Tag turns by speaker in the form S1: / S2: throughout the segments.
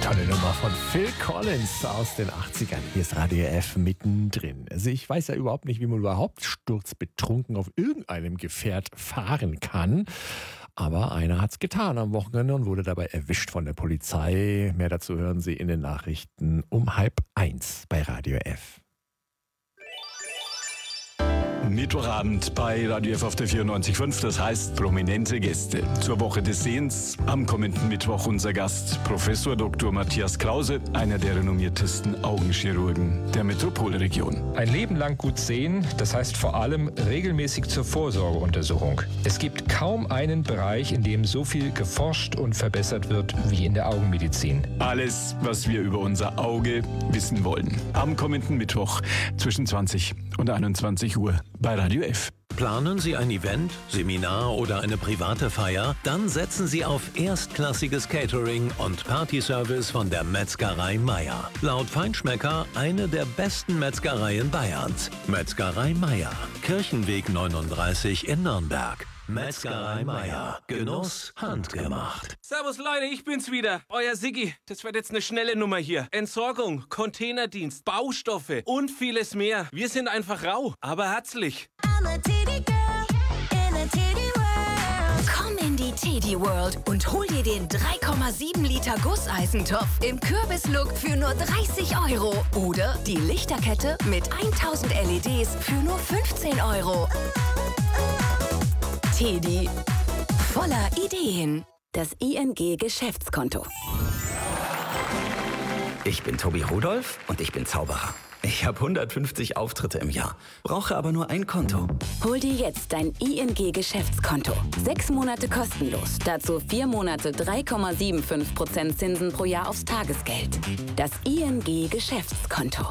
S1: Tolle Nummer von Phil Collins aus den 80ern. Hier ist Radio F mittendrin. Also ich weiß ja überhaupt nicht, wie man überhaupt sturzbetrunken auf irgendeinem Gefährt fahren kann. Aber einer hat's getan am Wochenende und wurde dabei erwischt von der Polizei. Mehr dazu hören Sie in den Nachrichten um 12:30 bei Radio F.
S2: Mittwochabend bei Radio F auf der 94.5, das heißt prominente Gäste. Zur Woche des Sehens am kommenden Mittwoch unser Gast Professor Dr. Matthias Krause, einer der renommiertesten Augenchirurgen der Metropolregion.
S3: Ein Leben lang gut sehen, das heißt vor allem regelmäßig zur Vorsorgeuntersuchung. Es gibt kaum einen Bereich, in dem so viel geforscht und verbessert wird wie in der Augenmedizin.
S2: Alles, was wir über unser Auge wissen wollen. Am kommenden Mittwoch zwischen 20 und 21 Uhr bei Radio F.
S4: Planen Sie ein Event, Seminar oder eine private Feier? Dann setzen Sie auf erstklassiges Catering und Partyservice von der Metzgerei Meier. Laut Feinschmecker eine der besten Metzgereien Bayerns. Metzgerei Meier, Kirchenweg 39 in Nürnberg. Metzgerei Meier. Genuss handgemacht.
S5: Servus Leute, ich bin's wieder. Euer Siggi. Das wird jetzt eine schnelle Nummer hier. Entsorgung, Containerdienst, Baustoffe und vieles mehr. Wir sind einfach rau, aber herzlich.
S6: Komm in die Teddy World und hol dir den 3,7 Liter Gusseisentopf im Kürbislook für nur 30 € oder die Lichterkette mit 1000 LEDs für nur 15 €. Teddy, voller Ideen. Das ING Geschäftskonto.
S7: Ich bin Tobi Rudolph und ich bin Zauberer. Ich habe 150 Auftritte im Jahr, brauche aber nur ein Konto.
S6: Hol dir jetzt dein ING Geschäftskonto. 6 Monate kostenlos. Dazu 4 Monate 3,75% Zinsen pro Jahr aufs Tagesgeld. Das ING Geschäftskonto.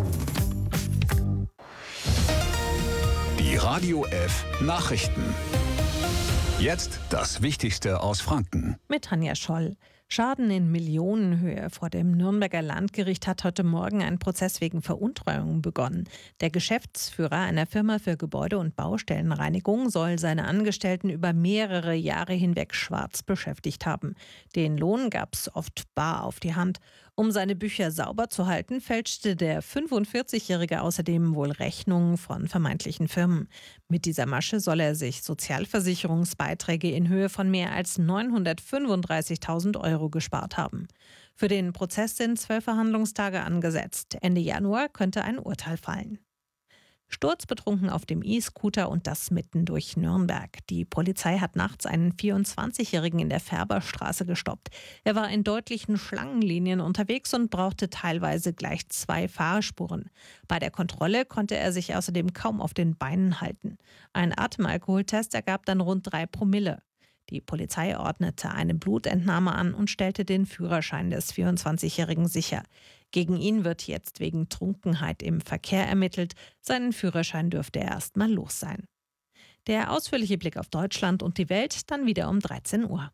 S8: Die Radio F Nachrichten. Jetzt das Wichtigste aus Franken.
S9: Mit Tanja Scholl. Schaden in Millionenhöhe. Vor dem Nürnberger Landgericht hat heute Morgen ein Prozess wegen Veruntreuung begonnen. Der Geschäftsführer einer Firma für Gebäude- und Baustellenreinigung soll seine Angestellten über mehrere Jahre hinweg schwarz beschäftigt haben. Den Lohn gab es oft bar auf die Hand. Um seine Bücher sauber zu halten, fälschte der 45-Jährige außerdem wohl Rechnungen von vermeintlichen Firmen. Mit dieser Masche soll er sich Sozialversicherungsbeiträge in Höhe von mehr als 935.000 € gespart haben. Für den Prozess sind 12 Verhandlungstage angesetzt. Ende Januar könnte ein Urteil fallen. Sturzbetrunken auf dem E-Scooter und das mitten durch Nürnberg. Die Polizei hat nachts einen 24-Jährigen in der Färberstraße gestoppt. Er war in deutlichen Schlangenlinien unterwegs und brauchte teilweise gleich 2 Fahrspuren. Bei der Kontrolle konnte er sich außerdem kaum auf den Beinen halten. Ein Atemalkoholtest ergab dann rund 3 Promille. Die Polizei ordnete eine Blutentnahme an und stellte den Führerschein des 24-Jährigen sicher. Gegen ihn wird jetzt wegen Trunkenheit im Verkehr ermittelt. Seinen Führerschein dürfte er erst mal los sein. Der ausführliche Blick auf Deutschland und die Welt dann wieder um 13 Uhr.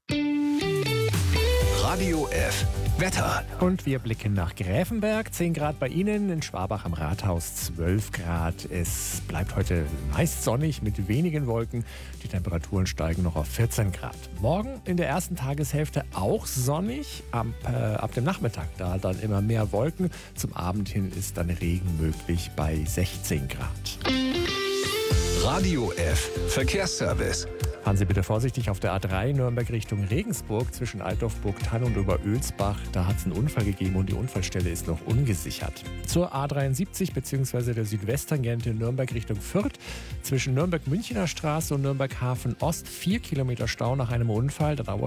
S8: Radio F Wetter.
S1: Und wir blicken nach Gräfenberg. 10 Grad bei Ihnen, in Schwabach am Rathaus 12 Grad. Es bleibt heute meist sonnig mit wenigen Wolken. Die Temperaturen steigen noch auf 14 Grad. Morgen in der ersten Tageshälfte auch sonnig. Ab dem Nachmittag da dann immer mehr Wolken. Zum Abend hin ist dann Regen möglich bei 16 Grad.
S8: Radio F Verkehrsservice.
S1: Fahren Sie bitte vorsichtig auf der A3 Nürnberg Richtung Regensburg zwischen Altdorf-Burgthann und Oberölsbach. Da hat es einen Unfall gegeben und die Unfallstelle ist noch ungesichert. Zur A73 bzw. der Südwesttangente Nürnberg Richtung Fürth zwischen Nürnberg-Münchener Straße und Nürnberg Hafen Ost 4 Kilometer Stau nach einem Unfall. Da dauert